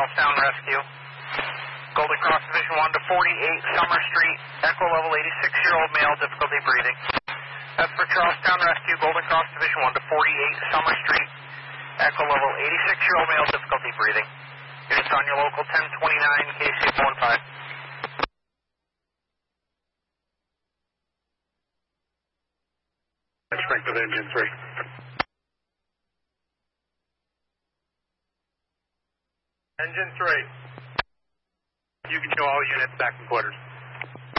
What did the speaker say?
Charlestown Rescue. Golden Cross Division 1 to 48 Summer Street, echo level 86-year-old male, difficulty breathing. That's for Charlestown Rescue, Golden Cross Division 1 to 48 Summer Street, echo level 86-year-old male, difficulty breathing. Units on your local 1029, KC 15. Strength of engine 3. Engine 3. You can show all units back in quarters.